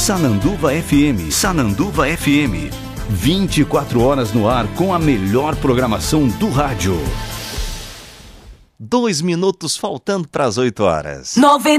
Sananduva FM. Sananduva FM. 24 horas no ar com a melhor programação do rádio. 2 minutos faltando para as 8 horas.